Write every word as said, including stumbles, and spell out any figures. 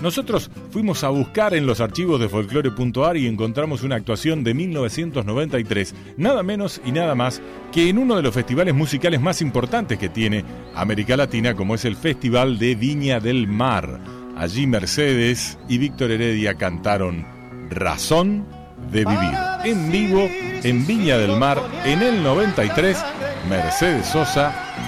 Nosotros fuimos a buscar en los archivos de folclore punto a r y encontramos una actuación de mil novecientos noventa y tres, nada menos y nada más que en uno de los festivales musicales más importantes que tiene América Latina, como es el Festival de Viña del Mar. Allí Mercedes y Víctor Heredia cantaron Razón de Vivir. En vivo, en Viña del Mar, en el noventa y tres, Mercedes Sosa